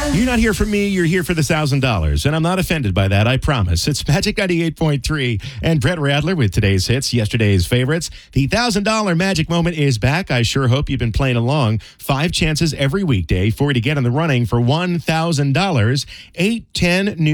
You're not here for me, you're here for the $1,000. And I'm not offended by that, I promise. It's Magic 98.3 and Brett Radler with today's hits, yesterday's favorites. The $1,000 magic moment is back. I sure hope you've been playing along. 5 chances every weekday for you to get in the running for $1,000. 8, 10 new